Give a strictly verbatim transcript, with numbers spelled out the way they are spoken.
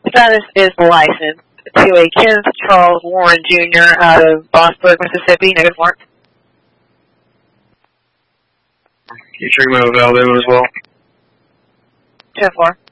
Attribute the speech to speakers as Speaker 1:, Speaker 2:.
Speaker 1: status is licensed to a Kenneth Charles Warren Junior out of Bossburg, Mississippi. Negative mark.
Speaker 2: You treatment of Alabama as well?
Speaker 1: ten four.